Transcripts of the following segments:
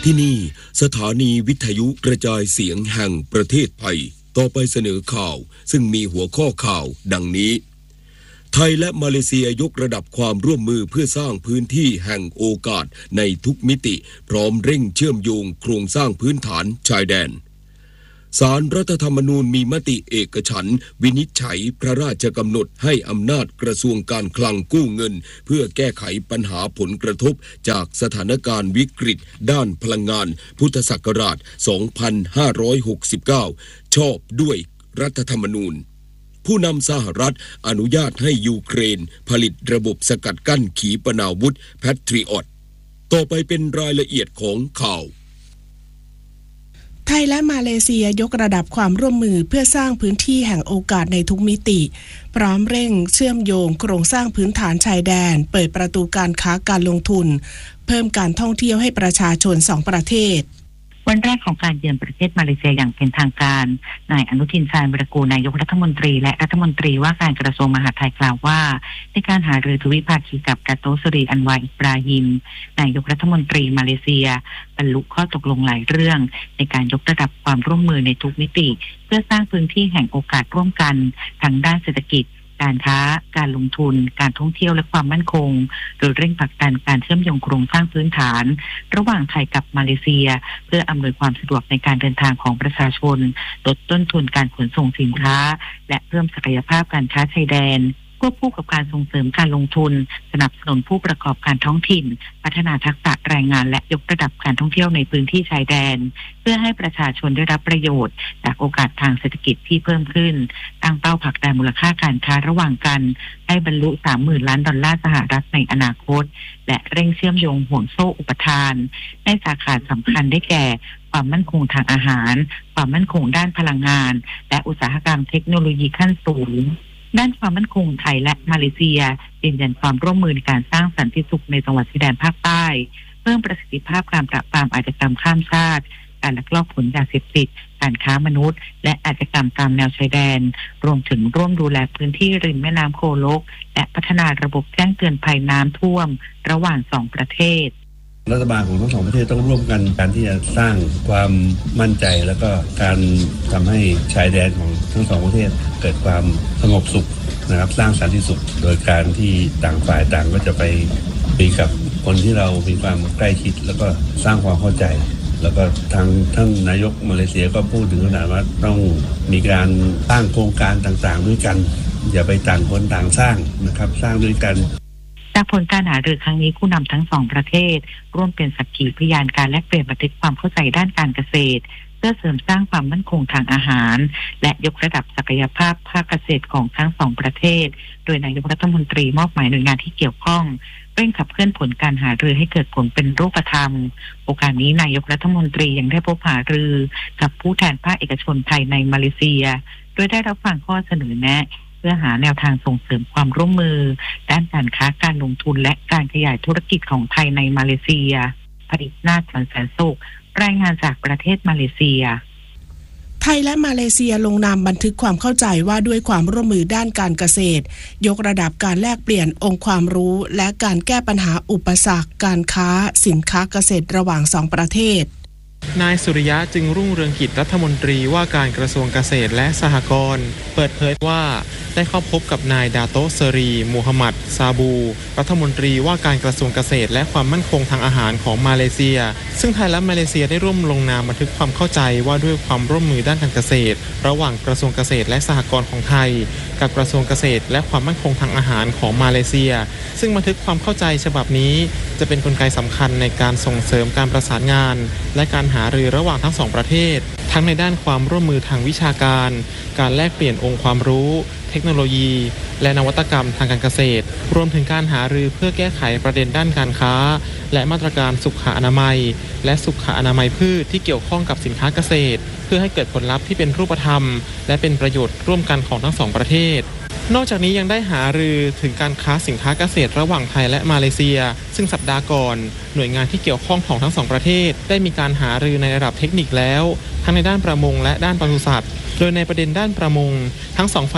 ที่นี่สถานีวิทยุกระจายเสียงแห่งประเทศไทยต่อไปเสนอข่าวซึ่งมีหัวข้อข่าวดังนี้ไทยและมาเลเซียยกระดับความร่วมมือเพื่อสร้างพื้นที่แห่งโอกาสในทุกมิติพร้อมเร่งเชื่อมโยงโครงสร้างพื้นฐานชายแดนศาลรัฐธรรมนูญมีมติเอกฉันท์วินิจฉัยพระราชกำหนดให้อำนาจกระทรวงการคลังกู้เงินเพื่อแก้ไขปัญหาผลกระทบจากสถานการณ์วิกฤตด้านพลังงานพุทธศักราช 2569 ชอบด้วยรัฐธรรมนูญผู้นำสหรัฐอนุญาตให้ยูเครนผลิตระบบสกัดกั้นขีปนาวุธแพทริออตต่อไปเป็นรายละเอียดของข่าวไทยและมาเลเซียยกระดับความร่วมมือเพื่อสร้างพื้นที่แห่งโอกาสในทุกมิติพร้อมเร่งเชื่อมโยงโครงสร้างพื้นฐานชายแดนเปิดประตูการค้าการลงทุนเพิ่มการท่องเที่ยวให้ประชาชน2ประเทศวันแรกของการเยือนประเทศมาเลเซียอย่างเป็นทางการนายอนุทินชาญวิรากูลนายกรัฐมนตรีและรัฐมนตรีว่าการกระทรวงมหาดไทยกล่าวว่าในการหารือทวิภาคีกับดาโตสรีอันวาอิบราฮิมนายกรัฐมนตรีมาเลเซียบรรลุข้อตกลงหลายเรื่องในการยกระดับความร่วมมือในทุกมิติเพื่อสร้างพื้นที่แห่งโอกาสร่วมกันทั้งด้านเศรษฐกิจการค้าการลงทุนการท่องเที่ยวและความมั่นคงโดยเร่งผลักดันการเชื่อมโยงโครงสร้างพื้นฐานระหว่างไทยกับมาเลเซียเพื่ออำนวยความสะดวกในการเดินทางของประชาชนลดต้นทุนการขนส่งสินค้าและเพิ่มศักยภาพการค้าชายแดนควบคู่กับการส่งเสริมการลงทุนสนับสนุนผู้ประกอบการท้องถิ่นพัฒนาทักษะแรงงานและยกระดับการท่องเที่ยวในพื้นที่ชายแดนเพื่อให้ประชาชนได้รับประโยชน์จากโอกาสทางเศรษฐกิจที่เพิ่มขึ้นตั้งเป้าผลักดันมูลค่าการค้าระหว่างกันให้บรรลุ 30,000 ล้านดอลลาร์สหรัฐในอนาคตและเร่งเชื่อมโยงห่วงโซ่อุปทานในสาขาสำคัญได้แก่ความมั่นคงทางอาหารความมั่นคงด้านพลังงานและอุตสาหกรรมเทคโนโลยีขั้นสูงด้านความมั่นคงไทยและมาเลเซียยืนยันความร่วมมือในการสร้างสันติสุขในจังหวัดชายแดนภาคใต้เพิ่มประสิทธิภาพการปราบปรามอาชญากรรมข้ามชาติการลักลอบขนยาเสพติดการค้ามนุษย์และอาชญากรรมตามแนวชายแดนรวมถึงร่วมดูแลพื้นที่ริมแม่น้ำโคโลกและพัฒนาระบบแจ้งเตือนภัยน้ำท่วมระหว่าง2ประเทศรัฐบาลของทั้งสองประเทศต้องร่วมกันการที่จะสร้างความมั่นใจแล้วก็การทำให้ชายแดนของทั้งสองประเทศเกิดความสงบสุขนะครับสร้างสันติสุขโดยการที่ต่างฝ่ายต่างก็จะไปคุยกับคนที่เรามีความใกล้ชิดแล้วก็สร้างความเข้าใจแล้วก็ทางท่านนายกมาเลเซียก็พูดถึงขนาดว่าต้องมีการสร้างโครงการต่างๆด้วยกันอย่าไปต่างคนต่างสร้างนะครับสร้างด้วยกันจากผลการหารือครั้งนี้ผู้นำทั้ง2ประเทศร่วมเป็นสักขีพยานการแลกเปลี่ยนบันทึกความเข้าใจด้านการเกษตรเพื่อเสริมสร้างความมั่นคงทางอาหารและยกระดับศักยภาพภาคเกษตรของทั้ง2ประเทศโดยนายกรัฐมนตรีมอบหมายหน่วยงานที่เกี่ยวข้องเร่งขับเคลื่อนผลการหารือให้เกิดผลเป็นรูปธรรมโอกาสนี้นายกรัฐมนตรียังได้พบหารือกับผู้แทนภาคเอกชนไทยในมาเลเซียโดยได้รับฟังข้อเสนอแนะเพื่อหาแนวทางส่งเสริมความร่วมมือด้านการค้าการลงทุนและการขยายธุรกิจของไทยในมาเลเซียผลิตนาถแสนสุขรายงานจากประเทศมาเลเซียไทยและมาเลเซียลงนามบันทึกความเข้าใจว่าด้วยความร่วมมือด้านการเกษตรยกระดับการแลกเปลี่ยนองค์ความรู้และการแก้ปัญหาอุปสรรคการค้าสินค้าเกษตรระหว่าง2ประเทศนายสุริยะจึงรุ่งเรืองกิจรัฐมนตรีว่าการกระทรวงเกษตรและสหกรณ์เปิดเผยว่าได้เข้าพบกับนายดาโตเซรีมูฮัมหมัดซาบูรัฐมนตรีว่าการกระทรวงเกษตรและความมั่นคงทางอาหารของมาเลเซียซึ่งไทยและมาเลเซียได้ร่วมลงนามบันทึกความเข้าใจว่าด้วยความร่วมมือด้านการเกษตรระหว่างกระทรวงเกษตรและสหกรณ์ของไทยกับกระทรวงเกษตรและความมั่นคงทางอาหารของมาเลเซียซึ่งบันทึกความเข้าใจฉบับนี้จะเป็นกลไกสำคัญในการส่งเสริมการประสานงานและการหารือระหว่างทั้ง2ประเทศทั้งในด้านความร่วมมือทางวิชาการการแลกเปลี่ยนองค์ความรู้เทคโนโลยีและนวัตกรรมทางการเกษตรรวมถึงการหารือเพื่อแก้ไขประเด็นด้านการค้าและมาตรการสุขอนามัยและสุขอนามัยพืชที่เกี่ยวข้องกับสินค้าเกษตรเพื่อให้เกิดผลลัพธ์ที่เป็นรูปธรรมและเป็นประโยชน์ร่วมกันของทั้ง2ประเทศนอกจากนี้ยังได้หารือถึงการค้าสินค้าเกษตรระหว่างไทยและมาเลเซียซึ่งสัปดาห์ก่อนหน่วยงานที่เกี่ยวข้องของทั้ง2ประเทศได้มีการหารือในระดับเทคนิคแล้วทั้งในด้านประมงและด้านปศุสัตว์โดยในประเด็นด้านประมงทั้ง2ฝ่ายได้กำหนด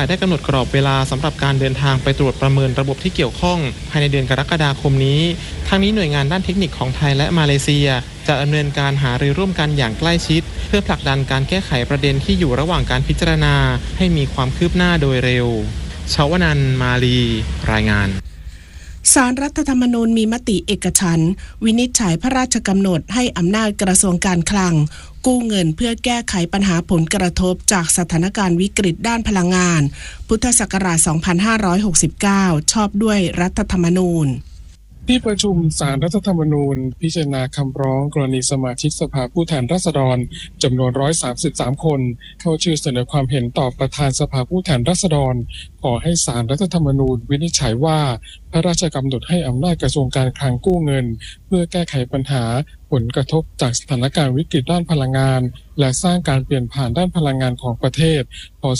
กรอบเวลาสำหรับการเดินทางไปตรวจประเมินระบบที่เกี่ยวข้องภายในเดือนกรกฎาคมนี้ทั้งนี้หน่วยงานด้านเทคนิคของไทยและมาเลเซียจะดำเนินการหารือร่วมกันอย่างใกล้ชิดเพื่อผลักดันการแก้ไขประเด็นที่อยู่ระหว่างการพิจารณาให้มีความคืบหน้าโดยเร็วชวนันท์มาลีรายงานศาลรัฐธรรมนูญมีมติเอกฉันท์วินิจฉัยพระราชกำหนดให้อำนาจกระทรวงการคลังกู้เงินเพื่อแก้ไขปัญหาผลกระทบจากสถานการณ์วิกฤตด้านพลังงานพุทธศักราช 2569 ชอบด้วยรัฐธรรมนูญที่ประชุมศาลรัฐธรรมนูญพิจารณาคำร้องกรณีสมาชิกสภาผู้แทนราษฎรจำนวน133คนเข้าชื่อเสนอความเห็นต่อประธานสภาผู้แทนราษฎรขอให้ศาลรัฐธรรมนูญวินิจฉัยว่าพระราชกำหนดให้อำนาจกระทรวงการคลังกู้เงินเพื่อแก้ไขปัญหาผลกระทบจากสถานการณ์วิกฤตด้านพลังงานและสร้างการเปลี่ยนผ่านด้านพลังงานของประเทศพ.ศ.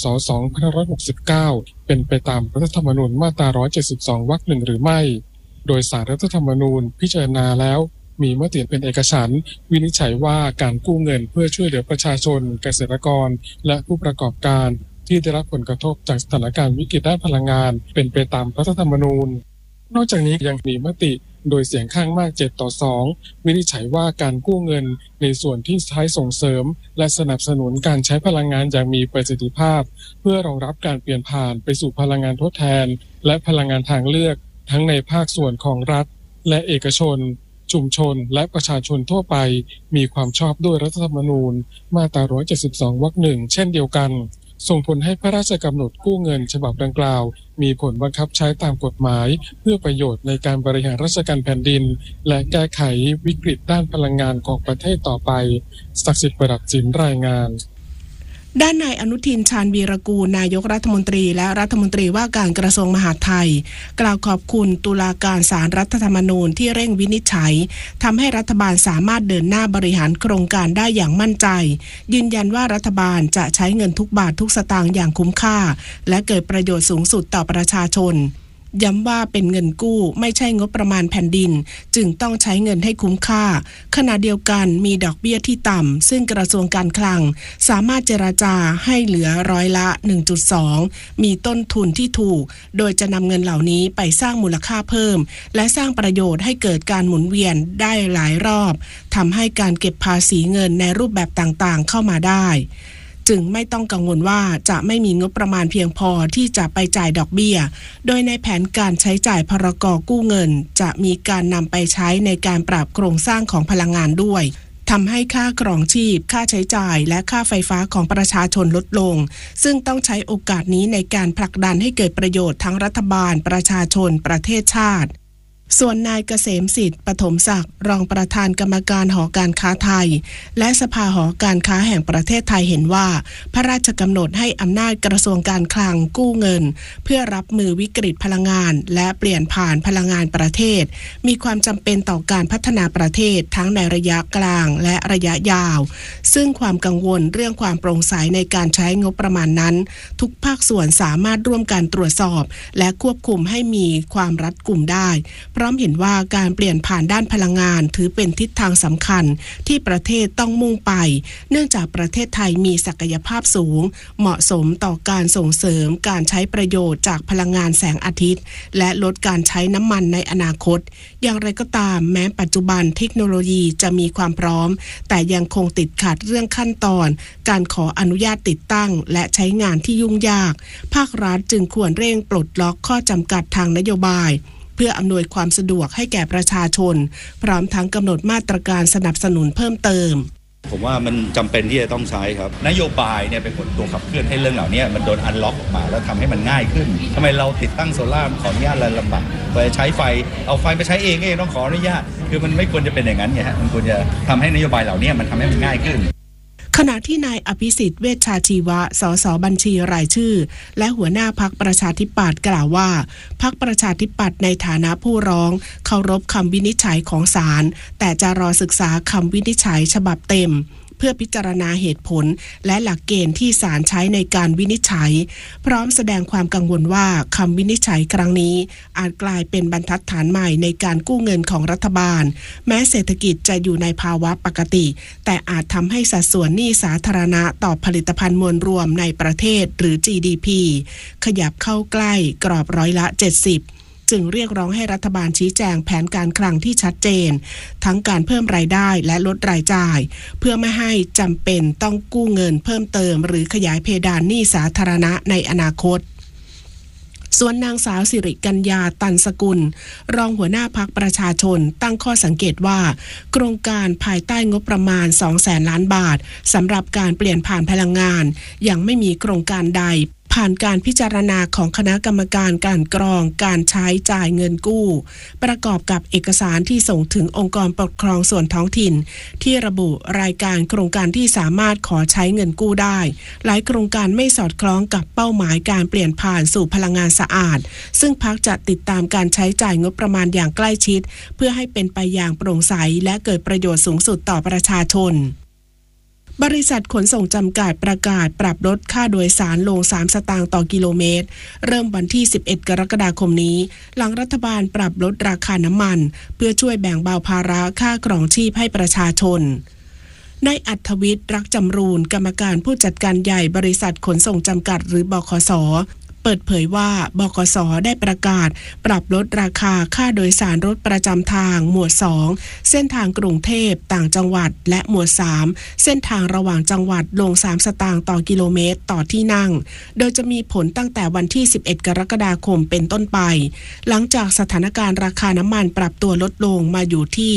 2569เป็นไปตามรัฐธรรมนูญมาตรา172 วรรค 1หรือไม่โดยศาลรัฐธรรมนูญพิจารณาแล้วมีมติเป็นเอกฉันท์วินิจฉัยว่าการกู้เงินเพื่อช่วยเหลือประชาชนเกษตรกรและผู้ประกอบการที่ได้รับผลกระทบจากสถานการณ์วิกฤตด้านพลังงานเป็นไปตามรัฐธรรมนูญนอกจากนี้ยังมีมติโดยเสียงข้างมาก7-2วินิจฉัยว่าการกู้เงินในส่วนที่ใช้ส่งเสริมและสนับสนุนการใช้พลังงานอย่างมีประสิทธิภาพเพื่อรองรับการเปลี่ยนผ่านไปสู่พลังงานทดแทนและพลังงานทางเลือกทั้งในภาคส่วนของรัฐและเอกชนชุมชนและประชาชนทั่วไปมีความชอบด้วยรัฐธรรมนูญมาตรา172 วรรค 1เช่นเดียวกันส่งผลให้พระราชกำหนดกู้เงินฉบับดังกล่าวมีผลบังคับใช้ตามกฎหมายเพื่อประโยชน์ในการบริหารราชการแผ่นดินและแก้ไขวิกฤตด้านพลังงานของประเทศต่อไปศักดิ์สิทธิ์ประดับจินรายงานด้านนายอนุทินชาญวีรกูลนายกรัฐมนตรีและรัฐมนตรีว่าการกระทรวงมหาดไทยกล่าวขอบคุณตุลาการศาลรัฐธรรมนูญที่เร่งวินิจฉัยทำให้รัฐบาลสามารถเดินหน้าบริหารโครงการได้อย่างมั่นใจยืนยันว่ารัฐบาลจะใช้เงินทุกบาททุกสตางค์อย่างคุ้มค่าและเกิดประโยชน์สูงสุดต่อประชาชนย้ำว่าเป็นเงินกู้ไม่ใช่งบประมาณแผ่นดินจึงต้องใช้เงินให้คุ้มค่าขณะเดียวกันมีดอกเบี้ยที่ต่ำซึ่งกระทรวงการคลังสามารถเจรจาให้เหลือร้อยละ 1.2 มีต้นทุนที่ถูกโดยจะนำเงินเหล่านี้ไปสร้างมูลค่าเพิ่มและสร้างประโยชน์ให้เกิดการหมุนเวียนได้หลายรอบทำให้การเก็บภาษีเงินในรูปแบบต่างๆเข้ามาได้จึงไม่ต้องกังวลว่าจะไม่มีงบประมาณเพียงพอที่จะไปจ่ายดอกเบี้ยโดยในแผนการใช้จ่ายพรก.กู้เงินจะมีการนำไปใช้ในการปรับโครงสร้างของพลังงานด้วยทำให้ค่าครองชีพค่าใช้จ่ายและค่าไฟฟ้าของประชาชนลดลงซึ่งต้องใช้โอกาสนี้ในการผลักดันให้เกิดประโยชน์ทั้งรัฐบาลประชาชนประเทศชาติส่วนนายเกษมสิทธิ์ปฐมศักดิ์รองประธานกรรมการหอการค้าไทยและสภาหอการค้าแห่งประเทศไทยเห็นว่าพระราชกำหนดให้อำนาจกระทรวงการคลังกู้เงินเพื่อรับมือวิกฤตพลังงานและเปลี่ยนผ่านพลังงานประเทศมีความจำเป็นต่อการพัฒนาประเทศทั้งในระยะกลางและระยะยาวซึ่งความกังวลเรื่องความโปร่งใสในการใช้งบประมาณนั้นทุกภาคส่วนสามารถร่วมกันตรวจสอบและควบคุมให้มีความรัดกุมได้พร้อมเห็นว่าการเปลี่ยนผ่านด้านพลังงานถือเป็นทิศทางสำคัญที่ประเทศต้องมุ่งไปเนื่องจากประเทศไทยมีศักยภาพสูงเหมาะสมต่อการส่งเสริมการใช้ประโยชน์จากพลังงานแสงอาทิตย์และลดการใช้น้ำมันในอนาคตอย่างไรก็ตามแม้ปัจจุบันเทคโนโลยีจะมีความพร้อมแต่ยังคงติดขัดเรื่องขั้นตอนการขออนุญาตติดตั้งและใช้งานที่ยุ่งยากภาครัฐจึงควรเร่งปลดล็อกข้อจำกัดทางนโยบายเพื่ออำนวยความสะดวกให้แก่ประชาชนพร้อมทั้งกำหนดมาตรการสนับสนุนเพิ่มเติมผมว่ามันจำเป็นที่จะต้องใช้ครับนโยบายเนี่ยเป็นผลตัวขับเคลื่อนให้เรื่องเหล่านี้มันโดนอันล็อกออกมาแล้วทำให้มันง่ายขึ้นทำไมเราติดตั้งโซล่าขออนุญาตอะไรลำบากไปใช้ไฟเอาไฟไปใช้เองต้องขออนุญาตคือมันไม่ควรจะเป็นอย่างนั้นไงฮะมันควรจะทำให้นโยบายเหล่านี้มันทำให้มันง่ายขึ้นขณะที่นายอภิสิทธิ์เวชชาชีวะสสบัญชีรายชื่อและหัวหน้าพรรคประชาธิปัตย์กล่าวว่าพรรคประชาธิปัตย์ในฐานะผู้ร้องเคารพคำวินิจฉัยของศาลแต่จะรอศึกษาคำวินิจฉัยฉบับเต็มเพื่อพิจารณาเหตุผลและหลักเกณฑ์ที่ศาลใช้ในการวินิจฉัยพร้อมแสดงความกังวลว่าคำวินิจฉัยครั้งนี้อาจกลายเป็นบรรทัดฐานใหม่ในการกู้เงินของรัฐบาลแม้เศรษฐกิจจะอยู่ในภาวะปกติแต่อาจทำให้สัดส่วนหนี้สาธารณะต่อผลิตภัณฑ์มวลรวมในประเทศหรือ GDP ขยับเข้าใกล้กรอบร้อยละ 70จึงเรียกร้องให้รัฐบาลชี้แจงแผนการคลังที่ชัดเจนทั้งการเพิ่มรายได้และลดรายจ่ายเพื่อไม่ให้จำเป็นต้องกู้เงินเพิ่มเติมหรือขยายเพดานหนี้สาธารณะในอนาคตส่วนนางสาวสิริกัญญาตันสกุลรองหัวหน้าพรรคประชาชนตั้งข้อสังเกตว่าโครงการภายใต้งบประมาณ 200,000 ล้านบาทสำหรับการเปลี่ยนผ่านพลังงานยังไม่มีโครงการใดผ่านการพิจารณาของคณะกรรมการการกรองการใช้จ่ายเงินกู้ประกอบกับเอกสารที่ส่งถึงองค์กรปกครองส่วนท้องถิ่นที่ระบุรายการโครงการที่สามารถขอใช้เงินกู้ได้หลายโครงการไม่สอดคล้องกับเป้าหมายการเปลี่ยนผ่านสู่พลังงานสะอาดซึ่งพรรคจะติดตามการใช้จ่ายงบประมาณอย่างใกล้ชิดเพื่อให้เป็นไปอย่างโปร่งใสและเกิดประโยชน์สูงสุดต่อประชาชนบริษัทขนส่งจำกัดประกาศปรับลดค่าโดยสารลง3 สตางค์ต่อกิโลเมตรเริ่มวันที่11 กรกฎาคมนี้หลังรัฐบาลปรับลดราคาน้ำมันเพื่อช่วยแบ่งเบาภาระค่าครองชีพให้ประชาชนนายอัธวิทย์รักจำรูนกรรมการผู้จัดการใหญ่บริษัทขนส่งจำกัดหรือบขส.เปิดเผยว่าบขส.ได้ประกาศปรับลดราคาค่าโดยสารรถประจำทางหมวด2เส้นทางกรุงเทพต่างจังหวัดและหมวด3เส้นทางระหว่างจังหวัดลง3 สตางค์ต่อกิโลเมตรต่อที่นั่งโดยจะมีผลตั้งแต่วันที่11 กรกฎาคมเป็นต้นไปหลังจากสถานการณ์ราคาน้ำมันปรับตัวลดลงมาอยู่ที่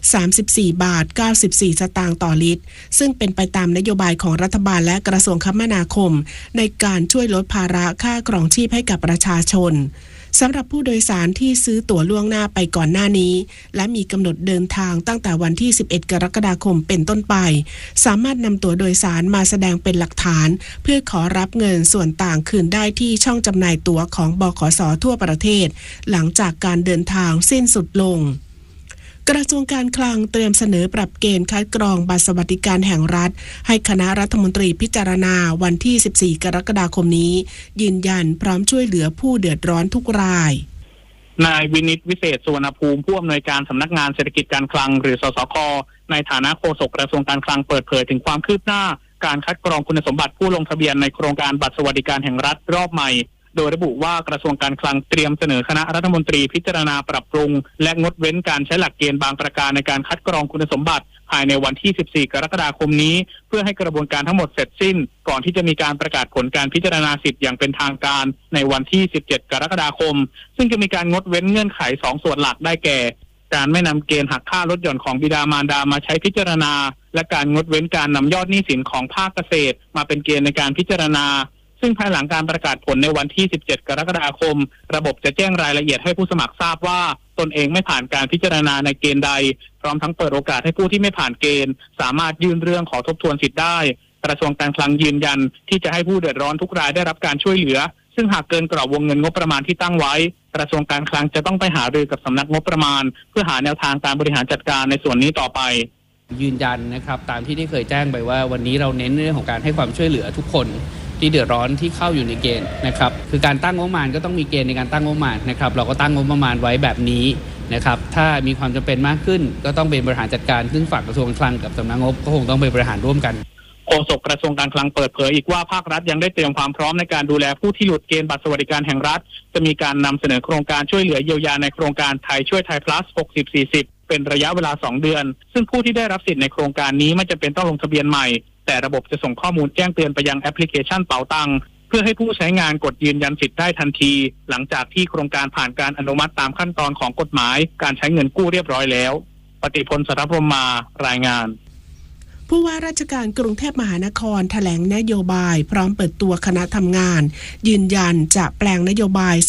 34.94 บาทสตางค์ต่อลิตรซึ่งเป็นไปตามนโยบายของรัฐบาลและกระทรวงคมนาคมในการช่วยลดภาระค่าครองชีพให้กับประชาชนสำหรับผู้โดยสารที่ซื้อตั๋วล่วงหน้าไปก่อนหน้านี้และมีกำหนดเดินทางตั้งแต่วันที่11 กรกฎาคมเป็นต้นไปสามารถนำตั๋วโดยสารมาแสดงเป็นหลักฐานเพื่อขอรับเงินส่วนต่างคืนได้ที่ช่องจำหน่ายตั๋วของบขส.ทั่วประเทศหลังจากการเดินทางสิ้นสุดลงกระทรวงการคลังเตรียมเสนอปรับเกณฑ์คัดกรองบัตรสวัสดิการแห่งรัฐให้คณะรัฐมนตรีพิจารณาวันที่14 กรกฎาคมนี้ยืนยันพร้อมช่วยเหลือผู้เดือดร้อนทุกรายนายวินิตวิเศษสุวรรณภูมิผู้อำนวยการสำนักงานเศรษฐกิจการคลังหรือสสค.ในฐานะโฆษกกระทรวงการคลังเปิดเผยถึงความคืบหน้าการคัดกรองคุณสมบัติผู้ลงทะเบียนในโครงการบัตรสวัสดิการแห่งรัฐรอบใหม่โดยระบุว่ากระทรวงการคลังเตรียมเสนอคณะรัฐมนตรีพิจารณาปรับปรุงและงดเว้นการใช้หลักเกณฑ์บางประการในการคัดกรองคุณสมบัติภายในวันที่14 กรกฎาคมนี้เพื่อให้กระบวนการทั้งหมดเสร็จสิ้นก่อนที่จะมีการประกาศผลการพิจารณาสิทธิ์อย่างเป็นทางการในวันที่17 กรกฎาคมซึ่งจะมีการงดเว้นเงื่อนไข2 ส่วนหลักได้แก่การไม่นำเกณฑ์หักค่าลดหย่อนของบิดามารดามาใช้พิจารณาและการงดเว้นการนำยอดหนี้สินของภาคเกษตรมาเป็นเกณฑ์ในการพิจารณาซึ่งภายหลังการประกาศผลในวันที่17 กรกฎาคมระบบจะแจ้งรายละเอียดให้ผู้สมัครทราบว่าตนเองไม่ผ่านการพิจารณาในเกณฑ์ใดพร้อมทั้งเปิดโอกาสให้ผู้ที่ไม่ผ่านเกณฑ์สามารถยื่นเรื่องขอทบทวนสิทธิ์ได้กระทรวงการคลังยืนยันที่จะให้ผู้เดือดร้อนทุกรายได้รับการช่วยเหลือซึ่งหากเกินกรอบวงเงินงบประมาณที่ตั้งไว้กระทรวงการคลังจะต้องไปหารือกับสำนักงบประมาณเพื่อหาแนวทางการบริหารจัดการในส่วนนี้ต่อไปยืนยันนะครับตามที่ได้เคยแจ้งไปว่าวันนี้เราเน้นเรื่องของการให้ความช่วยเหลือทุกคนที่เดือดร้อนที่เข้าอยู่ในเกณฑ์นะครับคือการตั้งงบประมาณก็ต้องมีเกณฑ์ในการตั้งงบประมาณนะครับเราก็ตั้งงบประมาณไว้แบบนี้นะครับถ้ามีความจำเป็นมากขึ้นก็ต้องเป็นบริหารจัดการซึ่งฝ่ายกระทรวงคลังกับสำนักงบก็คงต้องไปบริหารร่วมกันโฆษกกระทรวงการคลังเปิดเผยอีกว่าภาครัฐยังได้เตรียมความพร้อมในการดูแลผู้ที่หลุดเกณฑ์บัตรสวัสดิการแห่งรัฐจะมีการนำเสนอโครงการช่วยเหลือเยียวยาในโครงการไทยช่วยไทย plus 60-40 เป็นระยะเวลา2 เดือนซึ่งผู้ที่ได้รับสิทธิ์ในโครงการนี้ไม่จำเป็นต้องลงทะเบียนใหม่แต่ระบบจะส่งข้อมูลแจ้งเตือนไปยังแอปพลิเคชันเป๋าตังค์เพื่อให้ผู้ใช้งานกดยืนยันสิทธิ์ได้ทันทีหลังจากที่โครงการผ่านการอนุมัติตามขั้นตอนของกฎหมายการใช้เงินกู้เรียบร้อยแล้วปฏิพล สรพรหมารายงานผู้ว่าราชการกรุงเทพมหานครแถลงนโยบายพร้อมเปิดตัวคณะทำงานยืนยันจะแปลงนโยบาย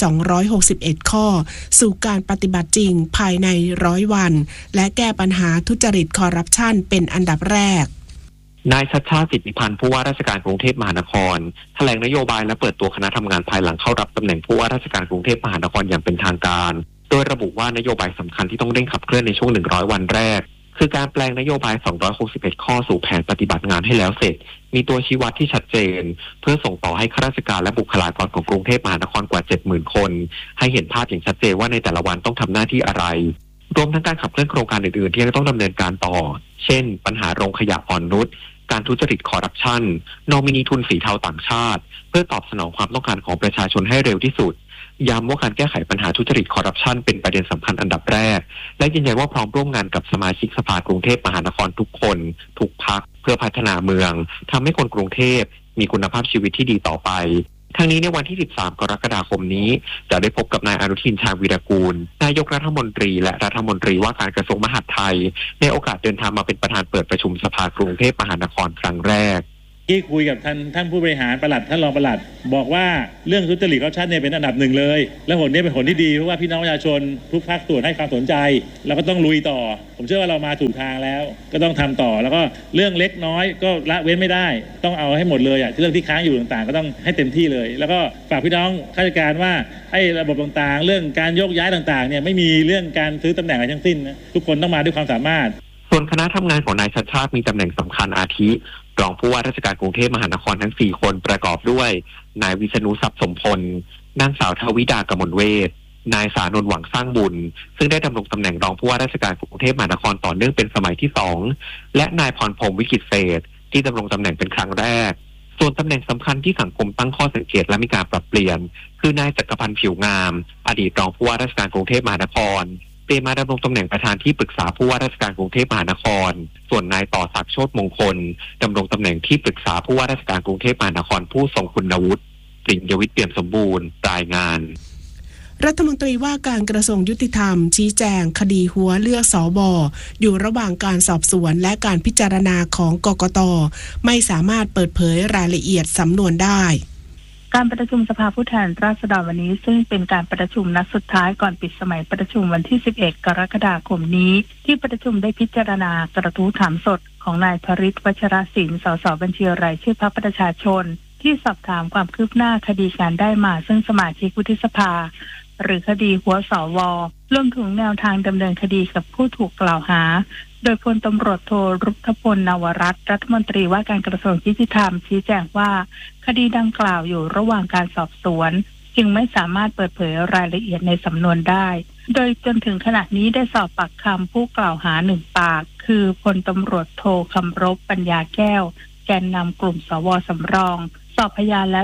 261ข้อสู่การปฏิบัติจริงภายใน100 วันและแก้ปัญหาทุจริตคอร์รัปชันเป็นอันดับแรกนายชัชชาติ สิทธิพันธ์ผู้ว่าราชการกรุงเทพมหานครแถลงนโยบายและเปิดตัวคณะทำงานภายหลังเข้ารับตำแหน่งผู้ว่าราชการกรุงเทพมหานครอย่างเป็นทางการโดยระบุว่านโยบายสำคัญที่ต้องเร่งขับเคลื่อนในช่วง100 วันแรกคือการแปลงนโยบาย261ข้อสู่แผนปฏิบัติงานให้แล้วเสร็จมีตัวชี้วัดที่ชัดเจนเพื่อส่งต่อให้ข้าราชการและบุคลากรของกรุงเทพมหานครกว่า 70,000 คนให้เห็นภาพอย่างชัดเจนว่าในแต่ละวันต้องทำหน้าที่อะไรรวมทั้งการขับเคลื่อนโครงการอื่นๆที่ยังต้องดำเนินการต่อเช่นปัญหาโรงขยะอ่อนนุชการทุจริตคอร์รัปชันนอมินีทุนสีเทาต่างชาติเพื่อตอบสนองความต้องการของประชาชนให้เร็วที่สุดย้ำว่าการแก้ไขปัญหาทุจริตคอร์รัปชันเป็นประเด็นสำคัญอันดับแรกและยืนยันว่าพร้อมร่วมงานกับสมาชิกสภากรุงเทพมหานครทุกคนทุกพรรคเพื่อพัฒนาเมืองทำให้คนกรุงเทพมีคุณภาพชีวิตที่ดีต่อไปทั้งนี้ในวันที่13กรกฎาคมนี้จะได้พบกับนายอนุทินชาญวีรกูลนายกรัฐมนตรีและรัฐมนตรีว่าการกระทรวงมหาดไทยในโอกาสเดินทางมาเป็นประธานเปิดประชุมสภากรุงเทพมหานครครั้งแรกที่คุยกับท่านผู้บริหารปลัดท่านรองปลัดบอกว่าเรื่องทุจริตคอร์รัปชันเนี่ยเป็นอันดับหนึ่งเลยและผลนี้เป็นผลที่ดีเพราะว่าพี่น้องประชาชนทุกภาคส่วนให้ความสนใจเราก็ต้องลุยต่อผมเชื่อว่าเรามาถูกทางแล้วก็ต้องทำต่อแล้วก็เรื่องเล็กน้อยก็ละเว้นไม่ได้ต้องเอาให้หมดเลยเรื่องที่ค้างอยู่ต่างๆก็ต้องให้เต็มที่เลยแล้วก็ฝากพี่น้องข้าราชการว่าให้ระบบต่างๆเรื่องการโยกย้ายต่างๆเนี่ยไม่มีเรื่องการซื้อตำแหน่งอะไรทั้งสิ้นนะทุกคนต้องมาด้วยความสามารถส่วนคณะทำงานของนายชัชชาติมีตำแหน่งสำคัญอาทิรองผู้ว่าราชการกรุงเทพมหานครทั้ง4คนประกอบด้วยนายวิษณุทรัพย์สมพลนางสาวทวิดากมลเวชนายสานนท์หวังสร้างบุญซึ่งได้ดำรงตำแหน่งรองผู้ว่าราชการกรุงเทพมหานครต่อเนื่องเป็นสมัยที่2และนายพรพรหมวิกิตเศรษฐ์ที่ดำรงตำแหน่งเป็นครั้งแรกส่วนตำแหน่งสำคัญที่สังคมตั้งข้อสังเกตและมีการปรับเปลี่ยนคือนายจักรพันธ์ผิวงามอดีตรองผู้ว่าราชการกรุงเทพมหานครเปลี่ยนมาดำรงตำแหน่งประธานที่ปรึกษาผู้ว่าราชการกรุงเทพมหานครส่วนนายต่อศักดิ์โชติมงคลดำรงตำแหน่งที่ปรึกษาผู้ว่าราชการกรุงเทพมหานครผู้ทรงคุณวุฒิปริญญวิทย์เปี่ยมสมบูรณ์รายงานรัฐมนตรีว่าการกระทรวงยุติธรรมชี้แจงคดีหัวเลือกสว.อยู่ระหว่างการสอบสวนและการพิจารณาของกกต.ไม่สามารถเปิดเผยรายละเอียดสำนวนได้การประชุมสภาผู้แทนราษฎรวันนี้ซึ่งเป็นการประชุมนัดสุดท้ายก่อนปิดสมัยประชุมวันที่11กรกฎาคมนี้ที่ประชุมได้พิจารณากระทู้ถามสดของนายพฤทธิ์ วชรศิลป์ สสบัญชีรายชื่อพรรคประชาชนที่สอบถามความคืบหน้าคดีการได้มาซึ่งสมาชิกวุฒิสภาหรือคดีหัวสว.รวมถึงแนวทางดำเนินคดีกับผู้ถูกกล่าวหาโดยพลตำรวจโทรุทธพล นวรัตน์รัฐมนตรีว่าการกระทรวงยุติธรรมชี้แจงว่าคดีดังกล่าวอยู่ระหว่างการสอบสวนจึงไม่สามารถเปิดเผยรายละเอียดในสำนวนได้โดยจนถึงขณะนี้ได้สอบปากคำผู้กล่าวหา1 ปากคือพลตำรวจโทคำรบปัญญาแก้วแกนนำกลุ่มสว.สำรองสอบพยานแล้ว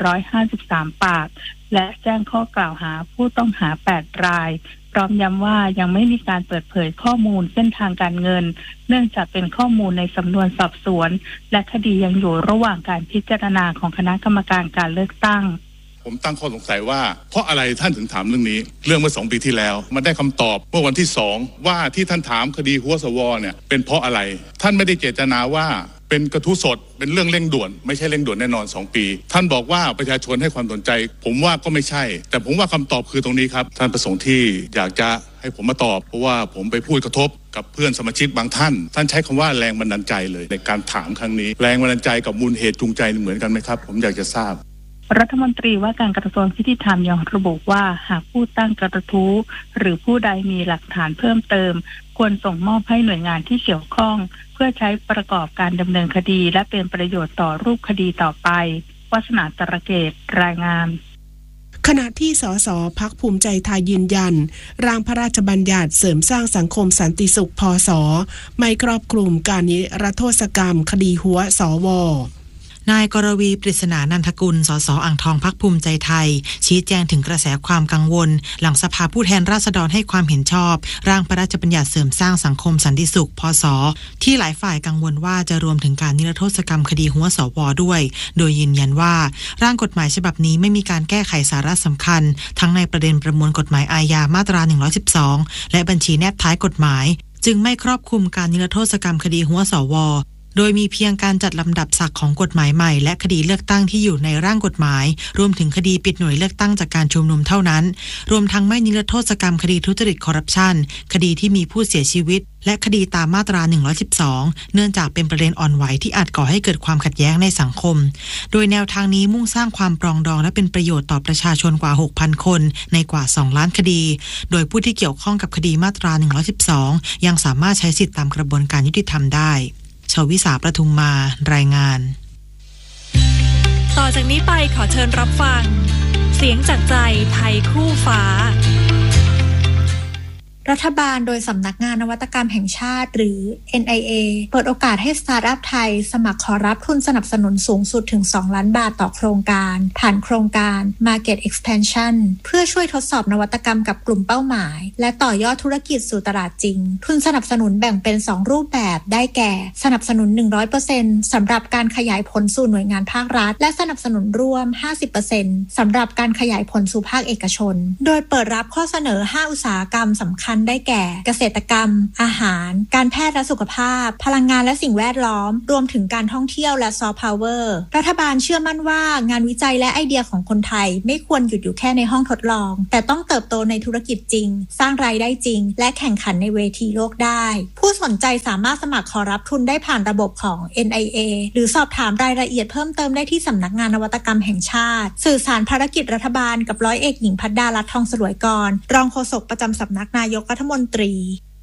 753 ปากและแจ้งข้อกล่าวหาผู้ต้องหา8 รายพร้อมย้ำว่ายังไม่มีการเปิดเผยข้อมูลเส้นทางการเงินเนื่องจากเป็นข้อมูลในสำนวนสอบสวนและคดียังอยู่ระหว่างการพิจารณาของคณะกรรมการการเลือกตั้งผมตั้งข้อสงสัยว่าเพราะอะไรท่านถึงถามเรื่องนี้เรื่องเมื่อ2 ปีที่แล้วมันได้คำตอบเมื่อวันที่2ว่าที่ท่านถามคดีหัวสวเนี่ยเป็นเพราะอะไรท่านไม่ได้เจตนาว่าเป็นกระทู้สดเป็นเรื่องเร่งด่วนไม่ใช่เร่งด่วนแน่นอน2 ปีท่านบอกว่าประชาชนให้ความสนใจผมว่าก็ไม่ใช่แต่ผมว่าคำตอบคือตรงนี้ครับท่านประสงค์ที่อยากจะให้ผมมาตอบเพราะว่าผมไปพูดกระทบกับเพื่อนสมาชิกบางท่านใช้คำว่าแรงบันดาลใจเลยในการถามครั้งนี้แรงบันดาลใจกับมูลเหตุจูงใจเหมือนกันไหมครับผมอยากจะทราบรัฐมนตรีว่าการกระทรวงยุติธรรมยังระบุว่าหากผู้ตั้งกระทู้หรือผู้ใดมีหลักฐานเพิ่มเติมควรส่งมอบให้หน่วยงานที่เกี่ยวข้องเพื่อใช้ประกอบการดำเนินคดีและเป็นประโยชน์ต่อรูปคดีต่อไปวาสนาตระเกตรายงานขณะที่สสพรรคภูมิใจไทยยืนยันร่างพระราชบัญญัติเสริมสร้างสังคมสันติสุขพศไม่ครอบคลุมการนิรโทษกรรมคดีหัวสว. นายกรวีปริศนานันทกุลสสอ่างทองพรรคภูมิใจไทยชี้แจงถึงกระแสความกังวลหลังสภาผู้แทนราษฎรให้ความเห็นชอบร่างพระราชบัญญัติเสริมสร้างสังคมสันติสุขพศที่หลายฝ่ายกังวลว่าจะรวมถึงการนิรโทษกรรมคดีหัวสว.ด้วยโดยยืนยันว่าร่างกฎหมายฉบับนี้ไม่มีการแก้ไขสาระสำคัญทั้งในประเด็นประมวลกฎหมายอาญามาตรา112และบัญชีแนบท้ายกฎหมายจึงไม่ครอบคลุมการนิรโทษกรรมคดีหัวสวโดยมีเพียงการจัดลำดับศักดิ์ของกฎหมายใหม่และคดีเลือกตั้งที่อยู่ในร่างกฎหมายรวมถึงคดีปิดหน่วยเลือกตั้งจากการชุมนุมเท่านั้นรวมทั้งไม่นิรโทษกรรมคดีทุจริตคอร์รัปชันคดีที่มีผู้เสียชีวิตและคดีตามมาตรา 112 เนื่องจากเป็นประเด็นอ่อนไหวที่อาจก่อให้เกิดความขัดแย้งในสังคมโดยแนวทางนี้มุ่งสร้างความปรองดองและเป็นประโยชน์ต่อประชาชนกว่า 6,000 คนในกว่า 2 ล้านคดีโดยผู้ที่เกี่ยวข้องกับคดีมาตรา 112 ยังสามารถใช้สิทธิตามกระบวนการยุติธรรมได้ชวิสาประทุมมารายงานต่อจากนี้ไปขอเชิญรับฟังเสียงจากใจไทยคู่ฟ้ารัฐบาลโดยสำนักงานนวัตกรรมแห่งชาติหรือ NIA เปิดโอกาสให้สตาร์ทอัพไทยสมัครขอรับทุนสนับสนุนสูงสุดถึง 2 ล้านบาทต่อโครงการผ่านโครงการ Market Expansion เพื่อช่วยทดสอบนวัตกรรมกับกลุ่มเป้าหมายและต่อยอดธุรกิจสู่ตลาดจริงทุนสนับสนุนแบ่งเป็น 2 รูปแบบได้แก่สนับสนุน 100% สำหรับการขยายผลสู่หน่วยงานภาครัฐและสนับสนุนร่วม 50% สำหรับการขยายผลสู่ภาคเอกชนโดยเปิดรับข้อเสนอ 5 อุตสาหกรรมสำคัญได้แก่เกษตรกรรมอาหารการแพทย์และสุขภาพพลังงานและสิ่งแวดล้อมรวมถึงการท่องเที่ยวและซอฟต์พาวเวอร์รัฐบาลเชื่อมั่นว่างานวิจัยและไอเดียของคนไทยไม่ควรหยุดอยู่แค่ในห้องทดลองแต่ต้องเติบโตในธุรกิจจริงสร้างรายได้จริงและแข่งขันในเวทีโลกได้ผู้สนใจสามารถสมัครขอรับทุนได้ผ่านระบบของ NIA หรือสอบถามรายละเอียดเพิ่มเติมได้ที่สำนักงานนวัตกรรมแห่งชาติสื่อสารภารกิจรัฐบาลกับร้อยเอกหญิงภัดดาลัตน์ทองสลวยกรรองโฆษกประจำสำนักนายกรัฐมนตรี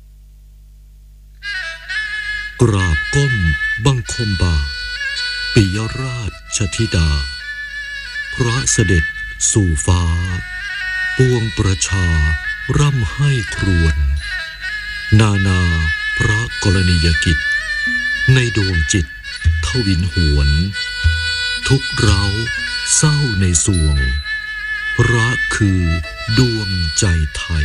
กราบก้มบังคมบาทปิยราชธิดาพระเสด็จสู่ฟ้าปวงประชาร่ำให้ครวญนานาพระกรณียกิจในดวงจิตทวินหวนทุกเร้าเศร้าในสวงพระคือดวงใจไทย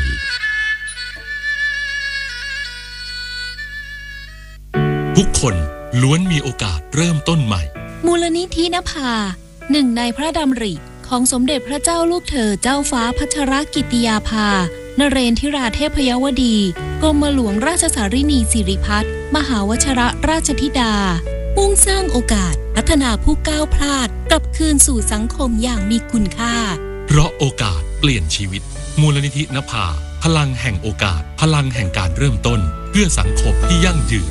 ทุกคนล้วนมีโอกาสเริ่มต้นใหม่มูลนิธินภาหนึ่งในพระดำริของสมเด็จพระเจ้าลูกเธอเจ้าฟ้าพัชรกิติยาภานเรนทิราเทพยวดีกรมหลวงราชสารินีสิริพัฒน์มหาวชิรราชธิดามุ่งสร้างโอกาสพัฒนาผู้ก้าวพลาดกลับคืนสู่สังคมอย่างมีคุณค่าเพราะโอกาสเปลี่ยนชีวิตมูลนิธินภาพลังแห่งโอกาสพลังแห่งการเริ่มต้นเพื่อสังคมที่ยั่งยืน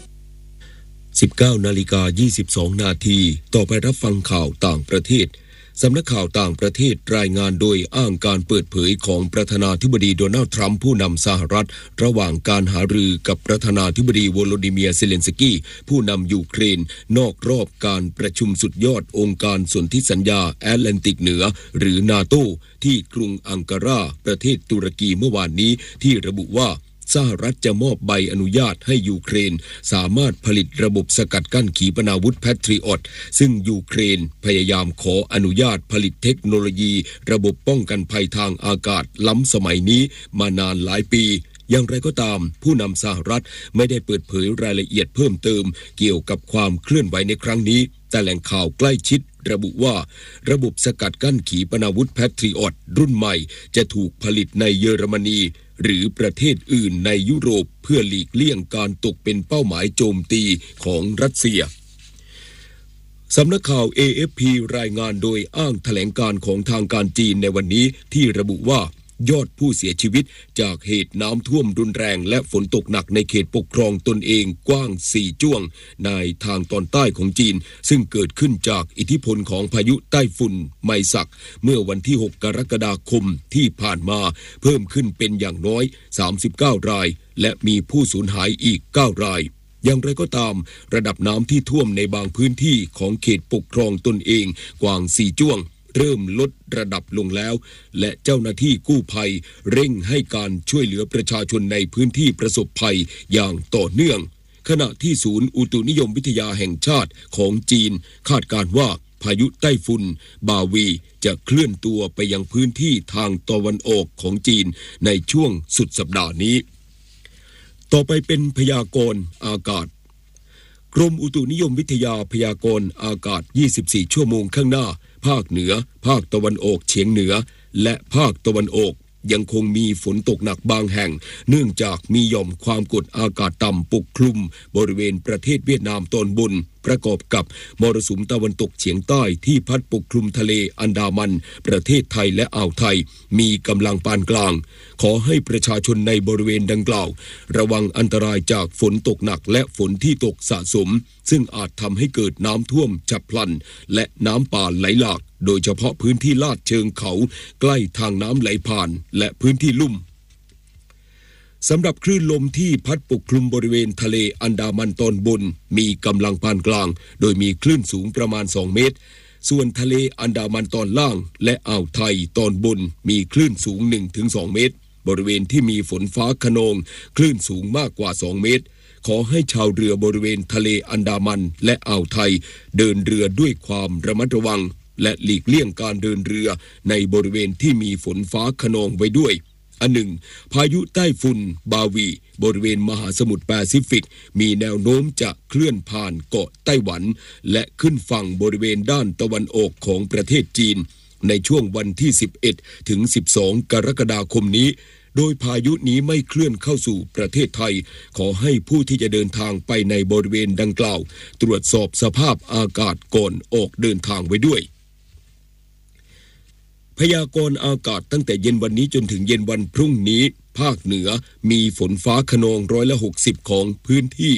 19:22 นาทีต่อไปรับฟังข่าวต่างประเทศสำนักข่าวต่างประเทศรายงานโดยอ้างการเปิดเผยของประธานาธิบดีโดนัลด์ทรัมป์ผู้นำสหรัฐระหว่างการหารือกับประธานาธิบดีโวโลดิเมียร์เซเลนสกี้ผู้นำยูเครนนอกรอบการประชุมสุดยอดองค์การสนธิสัญญาแอตแลนติกเหนือหรือนาโตที่กรุงอังการาประเทศตุรกีเมื่อวานนี้ที่ระบุว่าสหรัฐจะมอบใบอนุญาตให้ยูเครนสามารถผลิตระบบสกัดกั้นขีปนาวุธแพทริออตซึ่งยูเครนพยายามขออนุญาตผลิตเทคโนโลยีระบบป้องกันภัยทางอากาศล้ำสมัยนี้มานานหลายปีอย่างไรก็ตามผู้นำสหรัฐไม่ได้เปิดเผยรายละเอียดเพิ่มเติมเกี่ยวกับความเคลื่อนไหวในครั้งนี้แต่แหล่งข่าวใกล้ชิดระบุว่าระบบสกัดกั้นขีปนาวุธแพทริออตรุ่นใหม่จะถูกผลิตในเยอรมนีหรือประเทศอื่นในยุโรปเพื่อหลีกเลี่ยงการตกเป็นเป้าหมายโจมตีของรัสเซียสำนักข่าว AFP รายงานโดยอ้างแถลงการของทางการจีนในวันนี้ที่ระบุว่ายอดผู้เสียชีวิตจากเหตุน้ำท่วมรุนแรงและฝนตกหนักในเขตปกครองตนเองกว้าง4จ้วงในทางตอนใต้ของจีนซึ่งเกิดขึ้นจากอิทธิพลของพายุไต้ฝุ่นไมซักเมื่อวันที่6 กรกฎาคมที่ผ่านมาเพิ่มขึ้นเป็นอย่างน้อย39รายและมีผู้สูญหายอีก9รายอย่างไรก็ตามระดับน้ำที่ท่วมในบางพื้นที่ของเขตปกครองตนเองกว้าง4จ้วงเริ่มลดระดับลงแล้วและเจ้าหน้าที่กู้ภัยเร่งให้การช่วยเหลือประชาชนในพื้นที่ประสบภัยอย่างต่อเนื่องขณะที่ศูนย์อุตุนิยมวิทยาแห่งชาติของจีนคาดการณ์ว่าพายุไต้ฝุ่นบาวีจะเคลื่อนตัวไปยังพื้นที่ทางตะวันออกของจีนในช่วงสุดสัปดาห์นี้ต่อไปเป็นพยากรณ์อากาศกรมอุตุนิยมวิทยาพยากรณ์อากาศ24ชั่วโมงข้างหน้าภาคเหนือภาคตะวันออกเฉียงเหนือและภาคตะวันออกยังคงมีฝนตกหนักบางแห่งเนื่องจากมีหย่อมความกดอากาศต่ำปกคลุมบริเวณประเทศเวียดนามตอนบนประกอบกับมรสุมตะวันตกเฉียงใต้ที่พัดปกคลุมทะเลอันดามันประเทศไทยและอ่าวไทยมีกำลังปานกลางขอให้ประชาชนในบริเวณดังกล่าวระวังอันตรายจากฝนตกหนักและฝนที่ตกสะสมซึ่งอาจทำให้เกิดน้ำท่วมฉับพลันและน้ำป่าไหลหลากโดยเฉพาะพื้นที่ลาดเชิงเขาใกล้ทางน้ำไหลผ่านและพื้นที่ลุ่มสำหรับคลื่นลมที่พัดปกคลุมบริเวณทะเลอันดามันตอนบนมีกำลังปานกลางโดยมีคลื่นสูงประมาณ2เมตรส่วนทะเลอันดามันตอนล่างและอ่าวไทยตอนบนมีคลื่นสูง 1-2 เมตรบริเวณที่มีฝนฟ้าคะนองคลื่นสูงมากกว่า2เมตรขอให้ชาวเรือบริเวณทะเลอันดามันและอ่าวไทยเดินเรือด้วยความระมัดระวังและหลีกเลี่ยงการเดินเรือในบริเวณที่มีฝนฟ้าคะนองไว้ด้วยอันหนึ่งพายุใต้ฝุ่นบาวีบริเวณมหาสมุทรแปซิฟิกมีแนวโน้มจะเคลื่อนผ่านเกาะไต้หวันและขึ้นฝั่งบริเวณด้านตะวันออกของประเทศจีนในช่วงวันที่11ถึง12กรกฎาคมนี้โดยพายุนี้ไม่เคลื่อนเข้าสู่ประเทศไทยขอให้ผู้ที่จะเดินทางไปในบริเวณดังกล่าวตรวจสอบสภาพอากาศก่อนออกเดินทางไว้ด้วยพยากรณ์อากาศตั้งแต่เย็นวันนี้จนถึงเย็นวันพรุ่งนี้ภาคเหนือมีฝนฟ้าคะนอง160%ของพื้นที่